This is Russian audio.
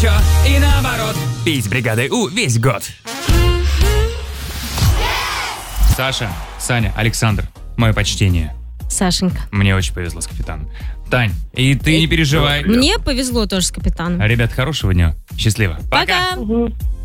еще и наоборот. Пей с бригадой У весь год. Саша, Саня, Александр, мое почтение. Сашенька. Мне очень повезло с капитаном. Тань, и ты не переживай. Мне повезло тоже с капитаном. Ребят, хорошего дня. Счастливо. Пока.